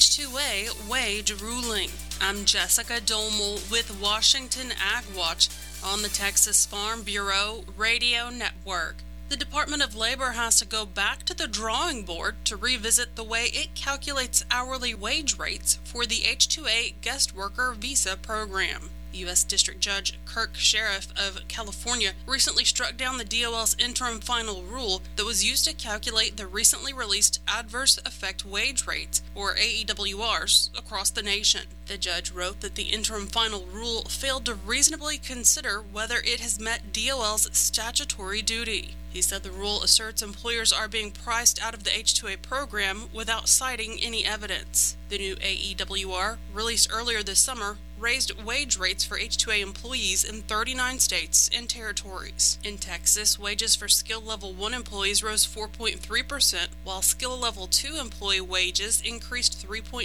H-2A wage ruling. I'm Jessica Domel with Washington Ag Watch on the Texas Farm Bureau Radio Network. The Department of Labor has to go back to the drawing board to revisit the way it calculates hourly wage rates for the H-2A guest worker visa program. U.S. District Judge Kirk Sheriff of California recently struck down the DOL's interim final rule that was used to calculate the recently released Adverse Effect Wage Rates, or AEWRs, across the nation. The judge wrote that the interim final rule failed to reasonably consider whether it has met DOL's statutory duty. He said the rule asserts employers are being priced out of the H-2A program without citing any evidence. The new AEWR, released earlier this summer, raised wage rates for H-2A employees in 39 states and territories. In Texas, wages for Skill Level 1 employees rose 4.3%, while Skill Level 2 employee wages increased 3.9%.